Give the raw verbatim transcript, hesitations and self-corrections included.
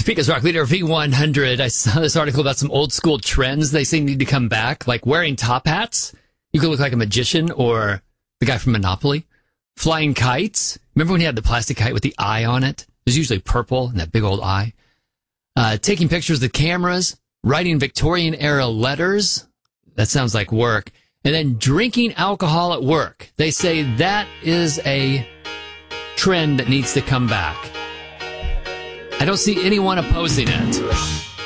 Topeka's Rock Leader V one hundred. I saw this article about some old school trends they say need to come back, like wearing top hats. You could look like a magician or the guy from Monopoly. Flying kites. Remember when he had the plastic kite with the eye on it? It was usually purple and that big old eye. Uh, taking pictures with cameras. Writing Victorian-era letters. That sounds like work. And then drinking alcohol at work. They say that is a trend that needs to come back. I don't see anyone opposing it.